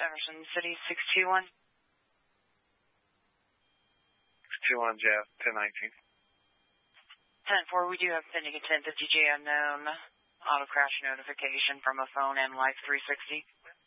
Jefferson City, 621. 621, Jeff, 1019. 10-4, we do have pending a 1050J unknown auto crash notification from a phone and Life 360.